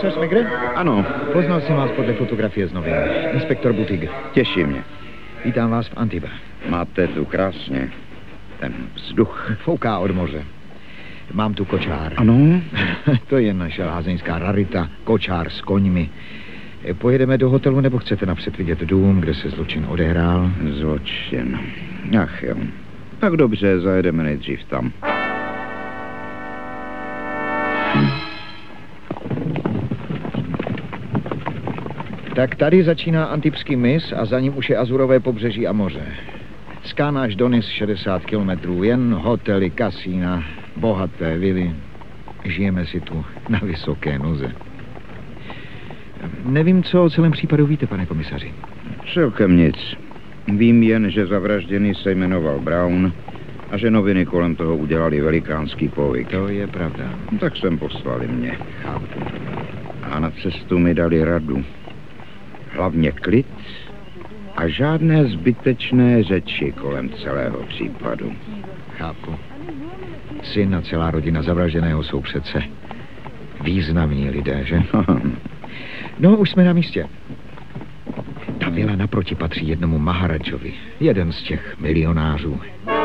Komisař Megre? Ano. Poznal jsem vás podle fotografie z novin. Inspektor Butig. Těší mě. Vítám vás v Antiba. Máte tu krásně. Ten vzduch. Fouká od moře. Mám tu kočár. Ano? To je naše lázeňská rarita. Kočár s koňmi. Pojedeme do hotelu, nebo chcete napřed vidět dům, kde se zločin odehrál? Zločin. Ach jo. Tak dobře, zajedeme nejdřív tam. Tak tady začíná Antibský mys a za ním už je Azurové pobřeží a moře. Z Cannes až do Nice 60 kilometrů, jen hotely, kasína, bohaté vily. Žijeme si tu na vysoké noze. Nevím, co o celém případu víte, pane komisaři. Celkem nic. Vím jen, že zavražděný se jmenoval Brown a že noviny kolem toho udělali velikánský povyk. To je pravda. Tak jsem poslali mě. Chápu. A na cestu mi dali radu. Hlavně klid a žádné zbytečné řeči kolem celého případu. Chápu. Syn a celá rodina zavražděného jsou přece významní lidé, že? No, už jsme na místě. Ta vila naproti patří jednomu Maharadžovi. Jeden z těch milionářů.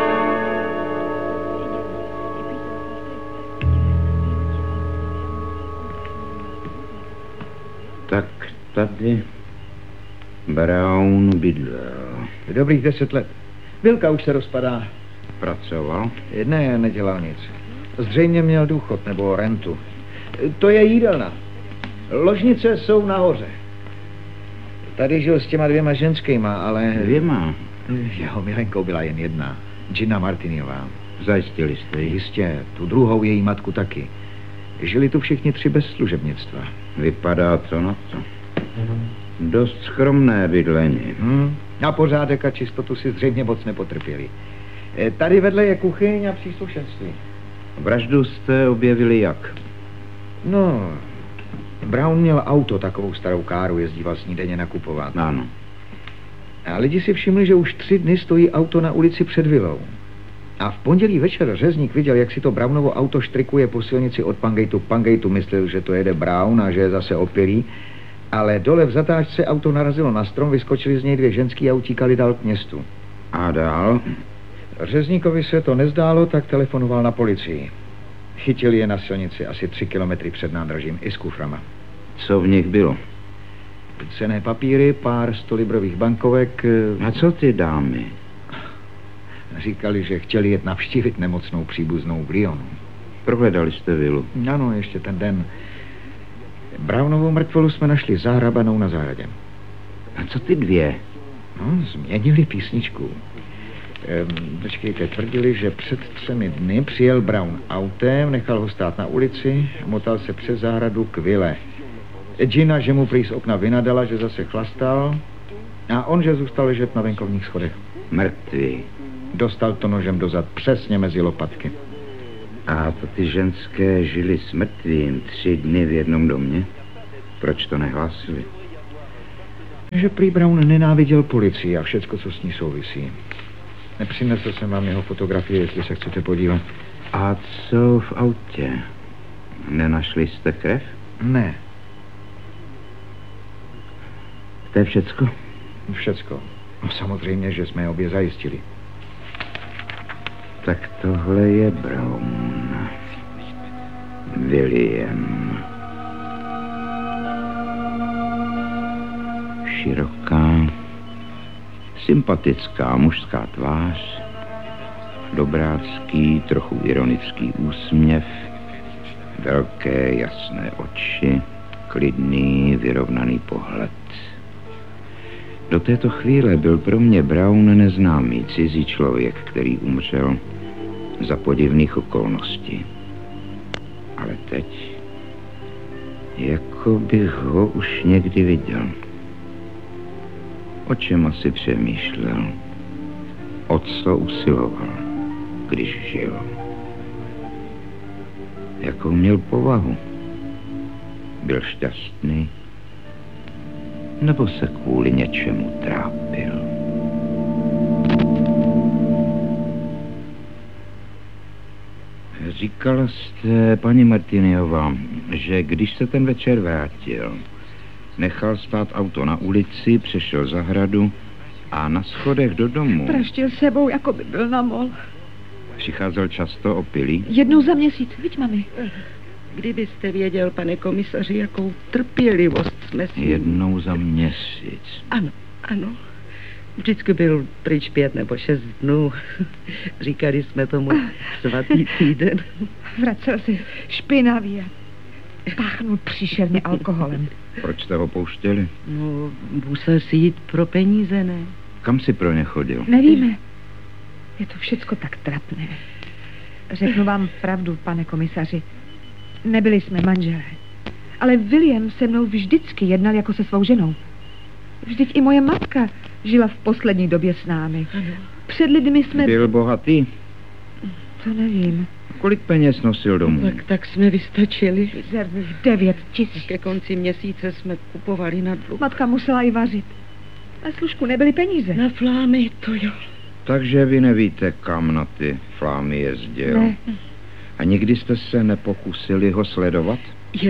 Tak tady Brown bydlel. Dobrých 10 let. Vilka už se rozpadá. Pracoval? Ne, nedělal nic. Zřejmě měl důchod nebo rentu. To je jídelna. Ložnice jsou nahoře. Tady žil s těma 2 ženskýma, ale... 2? Jeho milenkou byla jen jedna. Gina Martiniová. Zajistili jste ji? Jistě, tu druhou její matku taky. Žili tu všichni 3 bez služebnictva. Vypadá to na to. Dost skromné bydlení. Na pořádek a čistotu si zřejmě moc nepotrpěli. Tady vedle je kuchyň a příslušenství. Vraždu jste objevili jak? No, Brown měl auto, takovou starou káru, jezdíval s ní denně nakupovat. Ano. A lidi si všimli, že už 3 dny stojí auto na ulici před vilou. A v pondělí večer řezník viděl, jak si to Brownovo auto štrikuje po silnici od Pangejtu k Pangejtu. Myslel, že to jede Brown a že je zase opilý. Ale dole v zatáčce auto narazilo na strom, vyskočili z něj 2 ženský a utíkali dál k městu. A dál? Řezníkovi se to nezdálo, tak telefonoval na policii. Chytili je na silnici asi 3 kilometry před nádražím i s kuframa. Co v nich bylo? Cenné papíry, pár 100librových bankovek. A co ty dámy? Říkali, že chtěli jet navštívit nemocnou příbuznou v Lyonu. Prohledali jste vilu? Ano, ještě ten den. Brownovou mrtvolu jsme našli zahrabanou na zahradě. A co ty 2? No, změnili písničku. Počkejte, tvrdili, že před 3 dny přijel Brown autem, nechal ho stát na ulici, motal se přes zahradu k vile. Gina, že mu prý z okna vynadala, že zase chlastal, a on, že zůstal ležet na venkovních schodech. Mrtvý. Dostal to nožem dozad přesně mezi lopatky. A to ty ženské žili s mrtvým 3 dny v jednom domě? Proč to nehlásili? Že prý Brown nenáviděl policii a všecko, co s ní souvisí. Nepřinesl jsem vám jeho fotografie, jestli se chcete podívat. A co v autě? Nenašli jste krev? Ne. To je všecko? Všecko. No samozřejmě, že jsme je obě zajistili. Tak tohle je Brown. William. Široká, sympatická mužská tvář, dobrácký, trochu ironický úsměv, velké jasné oči, klidný, vyrovnaný pohled. Do této chvíle byl pro mě Brown neznámý cizí člověk, který umřel za podivných okolností. Ale teď, jako bych ho už někdy viděl. O čem asi přemýšlel? O co usiloval, když žil? Jakou měl povahu? Byl šťastný? Nebo se kvůli něčemu trápil? Říkala jste, paní Martiniová, že když se ten večer vrátil, nechal stát auto na ulici, přešel zahradu a na schodech do domu Praštil sebou, jako by byl na mol. přicházel často opilý. Jednou za měsíc, viď, mami? Kdybyste věděl, pane komisaři, jakou trpělivost jsme si... Jednou za měsíc. Ano, ano. Vždycky byl pryč 5 nebo 6 dnů. Říkali jsme tomu svatý týden. Vracel se špinavý a páchnul příšerně alkoholem. Proč jste ho pouštěli? No, musel si jít pro peníze, ne? Kam si pro ně chodil? Nevíme. Je to všecko tak trapné. Řeknu vám pravdu, pane komisaři. Nebyli jsme manželé. Ale William se mnou vždycky jednal jako se svou ženou. Vždyť i moje matka žila v poslední době s námi. Před lidmi jsme... Byl bohatý? To nevím. Kolik peněz nosil domů? Tak jsme vystačili. 9 000. Ke konci měsíce jsme kupovali na dluh. Matka musela i vařit. Na služku nebyly peníze. Na flámy, to jo. Takže vy nevíte, kam na ty flámy jezdil? Ne. A nikdy jste se nepokusili ho sledovat?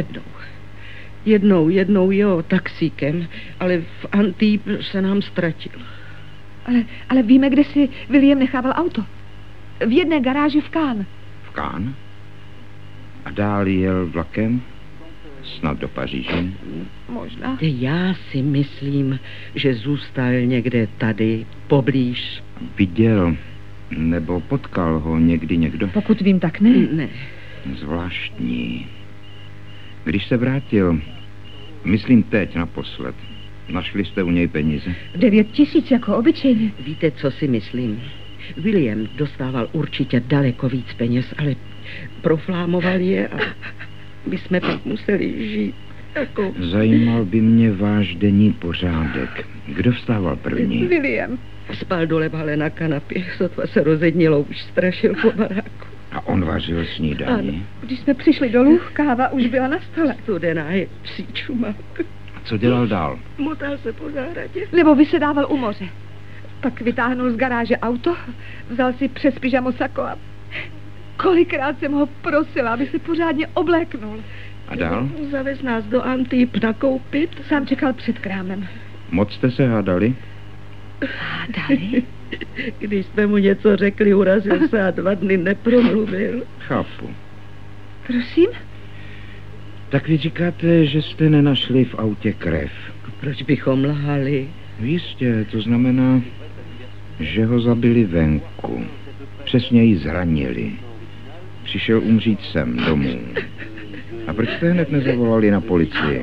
Jednou, jo, taxíkem, ale v Antibes se nám ztratil. Ale víme, kde si William nechával auto. V jedné garáži v Cannes. V Cannes? A dál jel vlakem? Snad do Paříže? Možná. Já si myslím, že zůstal někde tady, poblíž. Viděl nebo potkal ho někdy někdo? Pokud vím, tak ne. Ne. Zvláštní. Když se vrátil, myslím teď naposled, našli jste u něj peníze? 9 000 jako obyčejně. Víte, co si myslím? William dostával určitě daleko víc peněz, ale proflámoval je a my jsme pak museli žít jako... Zajímal by mě váš denní pořádek. Kdo vstával první? William. Spal dole v hale na kanapě, sotva se rozednilo, už strašil po baráku. A on vařil snídani? Když jsme přišli dolů, káva už byla na stole. Studená je psí čumák. A co dělal dál? Motal se po zahradě. Nebo vysedával u moře. Pak vytáhnul z garáže auto, vzal si přes pyžamo sako a kolikrát jsem ho prosila, aby se pořádně obléknul. A dál? Zavez nás do Antibes nakoupit. Sám čekal před krámem. Moc jste se hádali? Hádali? Když jsme mu něco řekli, urazil se a 2 dny nepromluvil. Chápu. Prosím? Tak vy říkáte, že jste nenašli v autě krev. Proč bychom lhali? Jistě, to znamená, že ho zabili venku. Přesně ji zranili. Přišel umřít sem domů. A proč jste hned nezavolali na policii?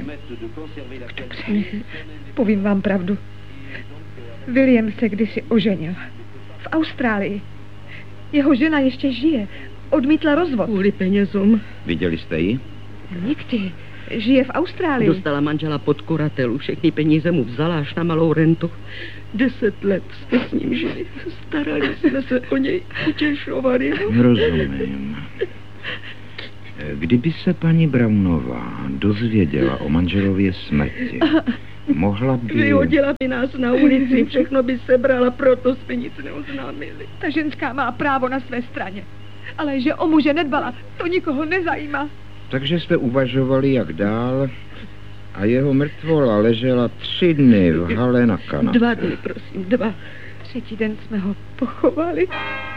Povím vám pravdu. William se kdysi oženil. V Austrálii. Jeho žena ještě žije. Odmítla rozvod. Kvůli penězům. Viděli jste ji? Nikdy. Žije v Austrálii. Dostala manžela pod kuratelu. Všechny peníze mu vzala až na malou rentu. 10 let jsme s ním žili. Starali jsme se o něj. Utěšovali. Rozumím. Kdyby se paní Brownová dozvěděla o manželově smrti, mohla by... Vyhodila by nás na ulici, všechno by sebrala, proto jsme nic neoznámili. Ta ženská má právo na své straně. Ale že o muže nedbala, to nikoho nezajímá. Takže jste uvažovali, jak dál, a jeho mrtvola ležela 3 dny v hale na kanapě. 2 dny, prosím, 2. 3. den jsme ho pochovali.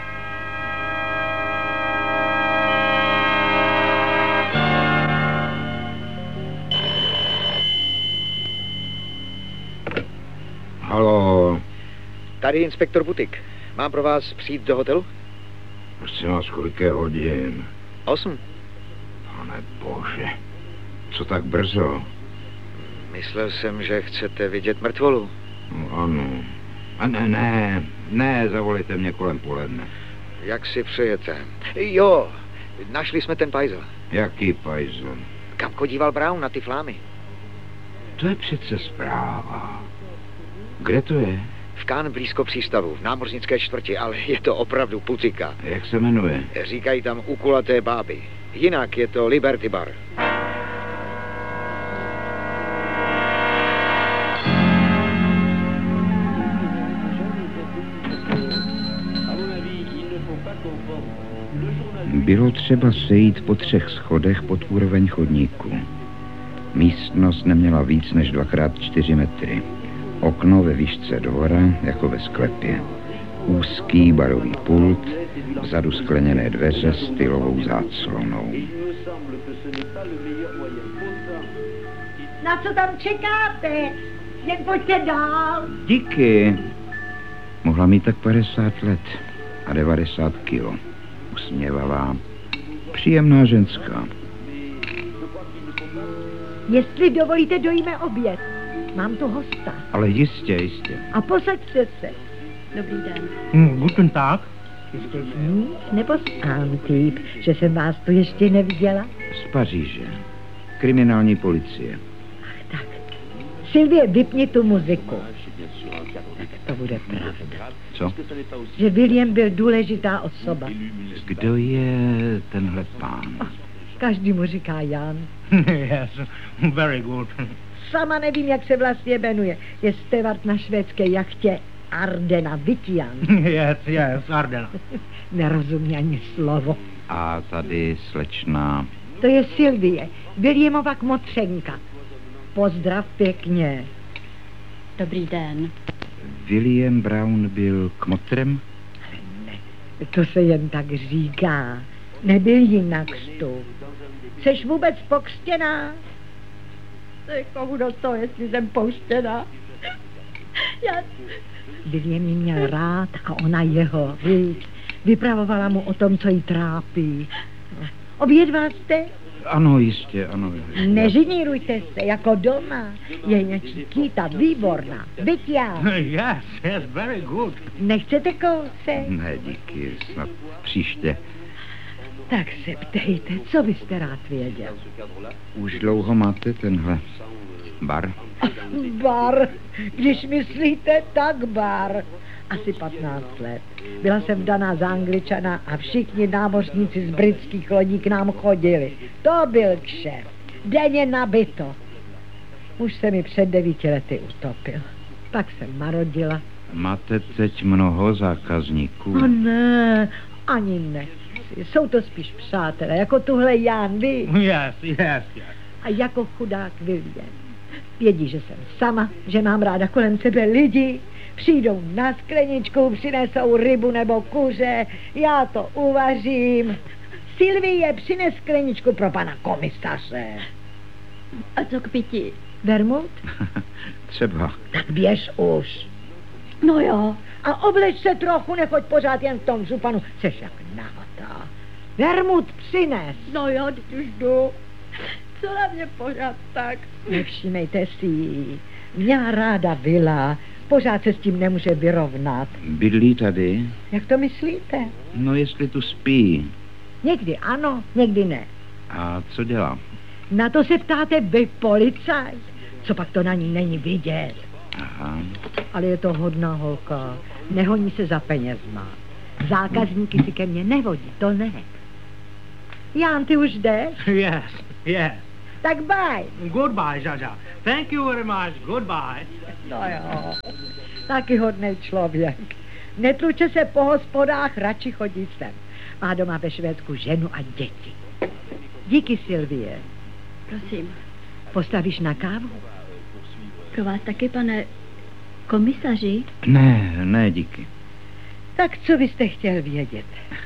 Haló, Tady inspektor Butik. Mám pro vás přijít do hotelu? prosím vás, kolik je hodin? 8. Pane bože, co tak brzo? Myslel jsem, že chcete vidět mrtvolu. No, ano. A ne, zavolejte mě kolem poledne. Jak si přejete? Jo, našli jsme ten pajzel. Jaký pajzel? Kam chodíval Brown na ty flámy? To je přece zpráva. Kde to je? V Cannes blízko přístavu, v námořnické čtvrti, ale je to opravdu pucika. Jak se jmenuje? Říkají tam ukulaté báby. Jinak je to Liberty Bar. À mon avis, il ne faut pas confondre Bylo třeba sejít po 3 schodech pod úroveň chodníku. Místnost neměla víc než 2x4 metry. Okno ve výšce dvora, jako ve sklepě. Úzký barový pult, vzadu skleněné dveře s stylovou záclonou. Na co tam čekáte? Jen pojďte dál. Díky. Mohla mít tak 50 let a 90 kilo. Usměvavá, příjemná ženská. Jestli dovolíte, dojíme oběd. Mám tu hosta. Ale jistě. A posaďte se. Dobrý den. Guten Tag. Jste z Nice nebo z Antibes, že jsem vás tu ještě neviděla? Z Paříže. Kriminální policie. Tak. Sylvie, vypni tu muziku. Tak to bude pravda. Co? Že William byl důležitá osoba. Kdo je tenhle pán? Každý mu říká Jan. Yes, very good. Sama nevím, jak se vlastně jmenuje. Je steward na švédské jachtě Ardena Vitian. Yes, Ardena. Nerozumí ani slovo. A tady slečna... To je Sylvie, Williamova kmotřenka. Pozdrav pěkně. Dobrý den. William Brown byl kmotrem? Ne, to se jen tak říká. Nebyl jinak tu. Seš vůbec pokřtěná? Komu do toho, jestli jsem pouštěná? William ji měl rád a ona jeho, víc. Vypravovala mu o tom, co jí trápí. Obědval jste? Ano, jistě, ano. Nežinírujte se, jako doma. Je něčí kýta výborná. Byť já. Yes, very good. Nechcete kousek? Ne, díky, snad příště. Tak se ptejte, co byste rád věděl? Už dlouho máte tenhle bar? Bar, když myslíte, tak bar. Asi 15 let. Byla jsem vdaná za Angličana a všichni námořníci z britských lodí k nám chodili. To byl kšeft. Denně nabito. Už se mi před 9 lety utopil. Pak jsem marodila. Máte teď mnoho zákazníků? Ne, ani nechci. Jsou to spíš přátelé, jako tuhle Jan, víš? Yes. A jako chudák William. Vědí, že jsem sama, že mám ráda kolem sebe lidi. Přijdou na skleničku, přinesou rybu nebo kuře, já to uvařím. Sylvie, přines skleničku pro pana komisaře. A co k pití? Vermut? Třeba. Tak běž už. No jo. A obleč se trochu, nechoď pořád jen v tom županu. Jseš jak nahotá. Vermut přines. No jo, teď už jdu. Co na mě pořád tak? Nevšimejte si jí. Měla ráda vila. Pořád se s tím nemůže vyrovnat. Bydlí tady? Jak to myslíte? No, jestli tu spí. Někdy ano, někdy ne. A co dělá? Na to se ptáte vy, policajt? Co pak to na ní není vidět? Aha. Ale je to hodná holka. Nehoní se za penězma. Zákazníky si ke mně nevodí, to ne. Jan, ty už jdeš? Yes. Tak bye. Goodbye, Jaja. Thank you very much. Goodbye. No jo, taky hodnej člověk. Netluče se po hospodách, radši chodí sem. Má doma ve Švédsku ženu a děti. Díky, Sylvie. Prosím. Postavíš na kávu? Pro vás taky, pane komisaři? Ne, díky. Tak co byste chtěl vědět?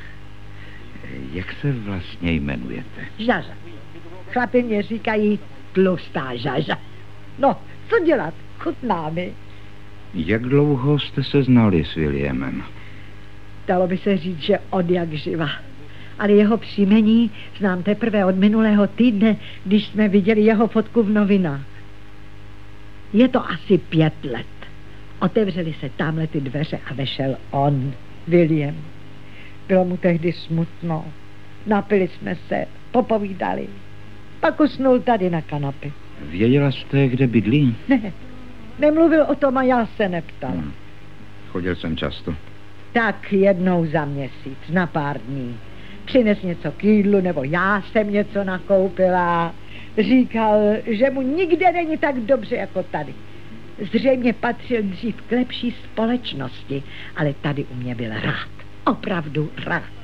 Jak se vlastně jmenujete? Žaža. Chlapi mě říkají tlustá Žaža. No, co dělat? Chutná mi. Jak dlouho jste se znali s Williamem? Dalo by se říct, že od jak živa. Ale jeho příjmení znám teprve od minulého týdne, když jsme viděli jeho fotku v novinách. Je to asi 5 let. Otevřely se tamhle ty dveře a vešel on, William. Bylo mu tehdy smutno. Napili jsme se, popovídali. Pak usnul tady na kanapě. Věděla jste, kde bydlí? Ne, nemluvil o tom a já se neptala. Chodil jsem často. Tak jednou za měsíc, na pár dní. Přines něco k jídlu, nebo já jsem něco nakoupila. Říkal, že mu nikde není tak dobře jako tady. Zřejmě patřil dřív k lepší společnosti, ale tady u mě byl rád. Opravdu rád.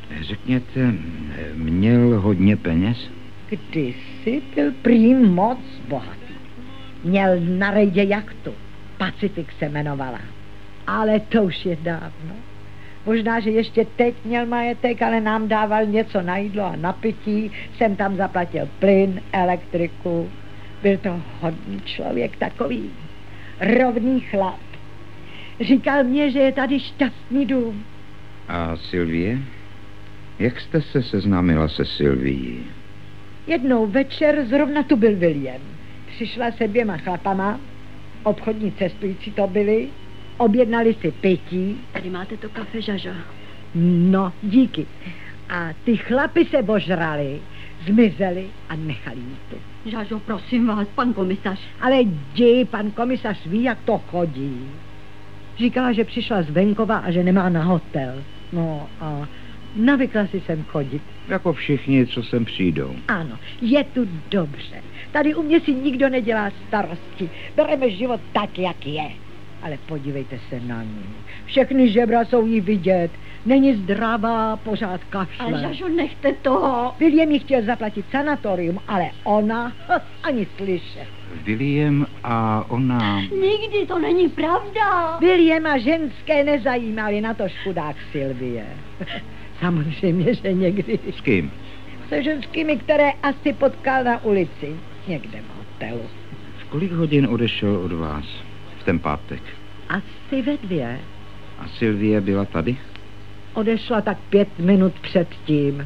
Řekněte, měl hodně peněz? Kdysi byl prý moc bohatý. Měl na rejdě jachtu. Pacific se jmenovala. Ale to už je dávno. Možná, že ještě teď měl majetek, ale nám dával něco na jídlo a na pití. Jsem tam zaplatil plyn, elektriku. Byl to hodný člověk, takový rovný chlap. Říkal mě, že je tady šťastný dům. A Sylvie? Jak jste se seznámila se Sylvií? Jednou večer zrovna tu byl William. Přišla se 2 chlapama, obchodní cestující to byli, objednali si pití. Tady máte to kafe, Žažo. No, díky. A ty chlapi se božrali, zmizeli a nechali jí tu. Žažo, prosím vás, pan komisař. Ale jdi, pan komisař ví, jak to chodí. Říkala, že přišla z venkova a že nemá na hotel. No a navykla si sem chodit. Jako všichni, co sem přijdou. Ano, je tu dobře. Tady u mě si nikdo nedělá starosti. Bereme život tak, jak je. Ale podívejte se na ní. Všechny žebra jsou jí vidět. Není zdravá, pořád kašle. Ale Žažo, nechte toho. William jí chtěl zaplatit sanatorium, ale ona ani slyšet. William a ona... Nikdy to není pravda. William a ženské nezajímali, na to chudák Sylvie. Samozřejmě, že někdy. S kým? Se ženskými, které asi potkal na ulici. Někde v hotelu. V kolik hodin odešel od vás v ten pátek? Asi ve 2. A Sylvie byla tady? Odešla tak 5 minut předtím.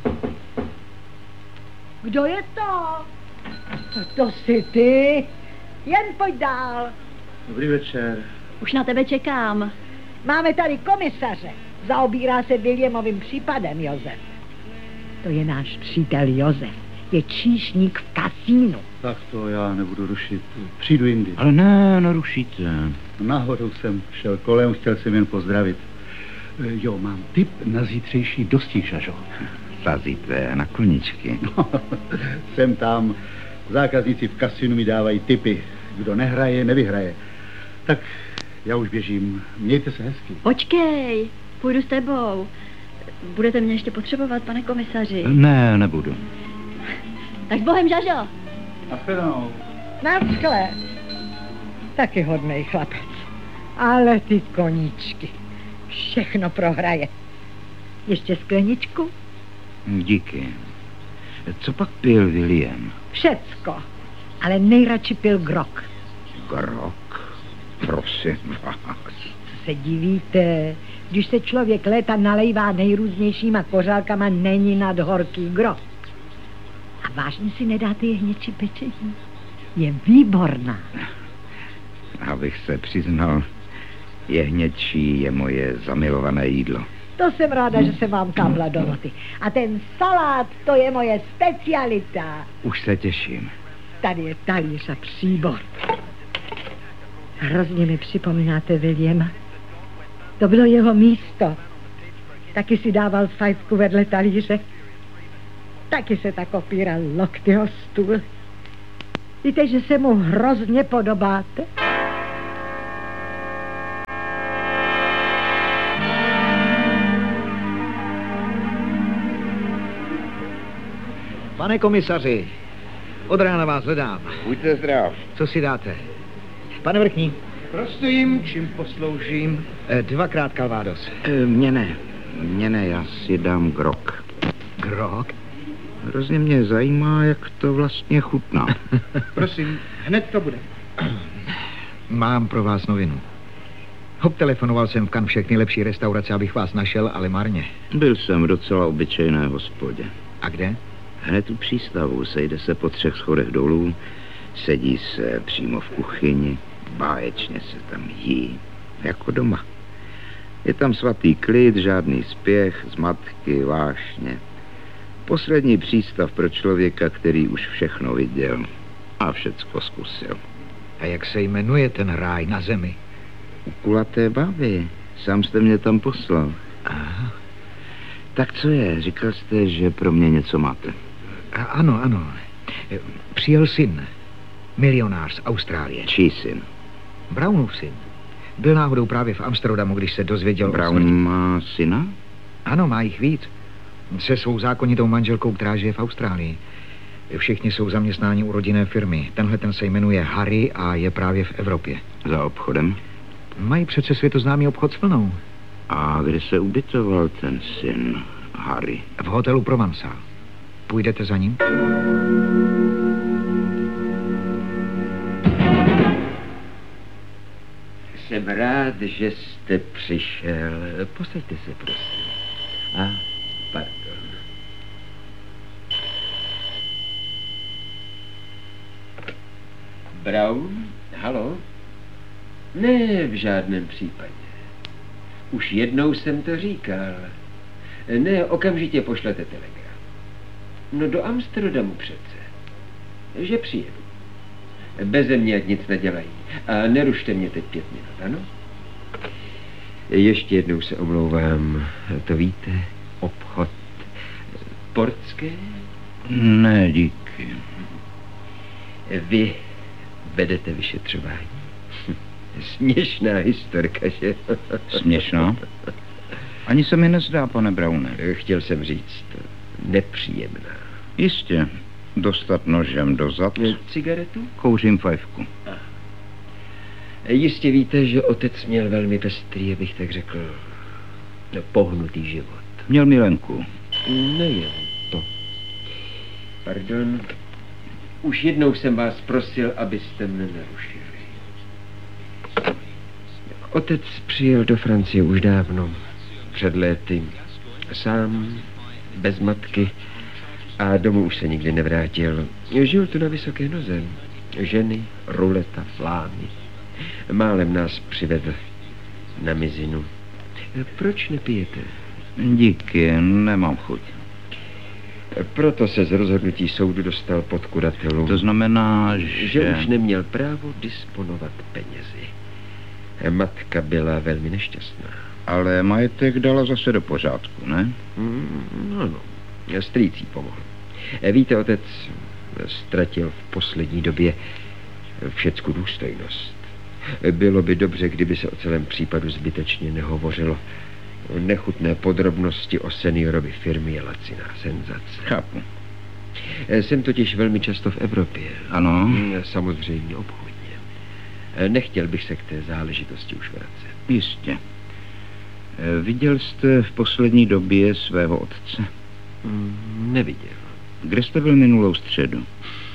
Kdo je to? To jsi ty. Jen pojď dál. Dobrý večer. Už na tebe čekám. Máme tady komisaře. Zaobírá se Williamovým případem, Josef. To je náš přítel Josef. Je číšník v kasínu. Tak to já nebudu rušit. Přijdu jindy. Ale ne, nerušíte. Náhodou jsem šel kolem, chtěl jsem jen pozdravit. Jo, mám tip na zítřejší dostih, Žažo. Sázíte na koníčky. No, jsem tam. Zákazníci v kasinu mi dávají tipy. Kdo nehraje, nevyhraje. Tak já už běžím. Mějte se hezky. Počkej, půjdu s tebou. Budete mě ještě potřebovat, pane komisaři. Ne, nebudu. Tak s Bohem, Žažo. Nashledanou. Naschle. Taky hodnej chlapec. Ale ty koníčky. Všechno prohraje. Ještě skleničku? Díky. Co pak pil William? Všecko. Ale nejradši pil grog. Grog? Prosím vás. Co se divíte? Když se člověk léta nalejvá nejrůznějšíma kořálkama, není nad horký grog. A vážně si nedáte jehněčí pečení? Je výborná. Abych se přiznal, jehněčí je moje zamilované jídlo. To jsem ráda, že se vám kápla do noty. A ten salát, to je moje specialita. Už se těším. Tady je talíř a příbor. Hrozně mi připomínáte Williama. To bylo jeho místo. Taky si dával fajfku vedle talíře. Taky se tak opíral lokty o stůl. Víte, že se mu hrozně podobáte? Pane komisaři, od rána vás hledám. Buďte zdrav. Co si dáte? Pane Vrchní. Prosím, čím posloužím? 2krát Calvados. Mně ne, já si dám grog. Grog? Hrozně mě zajímá, jak to vlastně chutná. Prosím, hned to bude. Mám pro vás novinu. Obtelefonoval jsem v Cannes všechny lepší restaurace, abych vás našel, ale marně. Byl jsem v docela obyčejné hospodě. A kde? Hned u přístavu, sejde se po 3 schodech dolů, sedí se přímo v kuchyni, báječně se tam jí, jako doma. Je tam svatý klid, žádný spěch, zmatky, vášně. Poslední přístav pro člověka, který už všechno viděl a všecko zkusil. A jak se jmenuje ten ráj na zemi? U kulaté bavy, sám jste mě tam poslal. Aha. Tak co je, říkal jste, že pro mě něco máte. Ano. Přijel syn, milionář z Austrálie. Čí syn? Brownův syn. Byl náhodou právě v Amsterdamu, když se dozvěděl Brown má syna? Ano, má jich víc. Se svou zákonitou manželkou, která žije v Austrálii. Všichni jsou zaměstnáni u rodinné firmy. Tenhle ten se jmenuje Harry a je právě v Evropě. Za obchodem? Mají přece světoznámý obchod s vlnou. A kde se ubytoval ten syn Harry? V hotelu Provençal. Půjdete za ním? Jsem rád, že jste přišel. Posaďte se, prosím. Pardon. Brown? Halo? Ne, v žádném případě. Už jednou jsem to říkal. Ne, okamžitě pošlete telegram. No do Amsterdamu přece. Že přijedu. Beze mě ať nic nedělají. A nerušte mě teď 5 minut, ano? Ještě jednou se omlouvám. To víte? Obchod. Portské? Ne, díky. Vy vedete vyšetřování? Směšná historka, že? Směšná? Ani se mi nezdá, pane Browne. Chtěl jsem říct, nepříjemná. Jistě. Dostat nožem do zad. Cigaretu? Kouřím fajfku. Jistě víte, že otec měl velmi pestrý, abych tak řekl, pohnutý život. Měl milenku. Nejen to. Pardon. Už jednou jsem vás prosil, abyste mne nerušili. Otec přijel do Francie už dávno, před léty, sám, bez matky a domů už se nikdy nevrátil. Žil tu na vysoké noze. Ženy, ruleta, flámy. Málem nás přivedl na mizinu. Proč nepijete? Díky, nemám chuť. Proto se z rozhodnutí soudu dostal pod kuratelu. To znamená, že už neměl právo disponovat penězi. Matka byla velmi nešťastná. Ale majetek dala zase do pořádku, ne? Ano, strýc jí pomohl. Víte, otec ztratil v poslední době všecku důstojnost. Bylo by dobře, kdyby se o celém případu zbytečně nehovořilo. Nechutné podrobnosti o seniorovi firmy je laciná senzace. Chápu. Jsem totiž velmi často v Evropě. Ano. Samozřejmě obchodně. Nechtěl bych se k té záležitosti už vracet. Jistě. Viděl jste v poslední době svého otce? Neviděl. Kde jste byl minulou středu?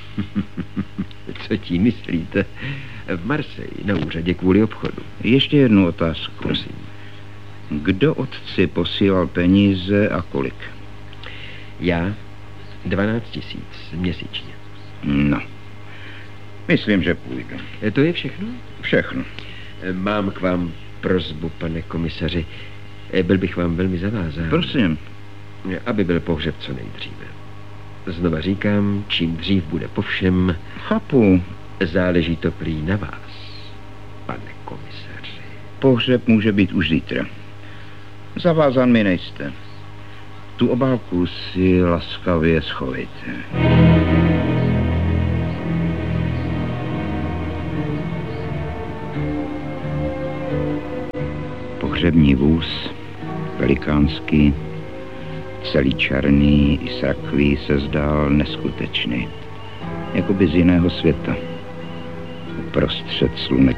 Co tím myslíte? V Marseille, na úřadě kvůli obchodu. Ještě jednu otázku. Prosím. Kdo otci posílal peníze a kolik? Já 12 000 měsíčně. No. Myslím, že půjdu. To je všechno? Všechno. Mám k vám prosbu, pane komisaři. Byl bych vám velmi zavázán. Prosím. Aby byl pohřeb co nejdříve. Znova říkám, čím dřív bude po všem. Chápu. Záleží to prý na vás, pane komisaři. Pohřeb může být už zítra. Zavázán mi nejste. Tu obálku si laskavě schovejte. Pohřební vůz, velikánský, celý černý i sraklý, se zdál neskutečný. Jakoby z jiného světa. Uprostřed slunečního